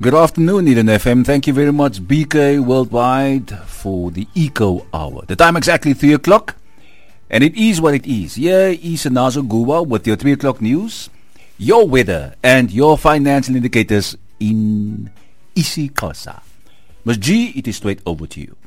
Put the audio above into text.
Good afternoon, Eden FM. Thank you very much, BK Worldwide, for the Eco Hour. The time exactly 3 o'clock, and it is what it is. Here is Nazo Guwa with your 3 o'clock news, your weather, and your financial indicators in isiXhosa. Ms. G, it is straight over to you.